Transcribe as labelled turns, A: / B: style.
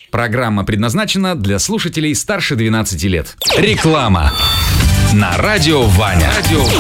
A: Программа предназначена для слушателей старше 12 лет. Реклама на радио Ваня.